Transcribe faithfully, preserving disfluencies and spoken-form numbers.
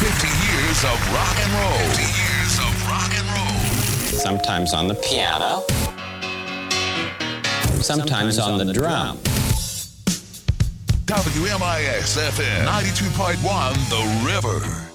fifty years of rock and roll. fifty years of rock and roll. Sometimes on the piano. Sometimes on the drum. W M I X F M ninety-two point one The River.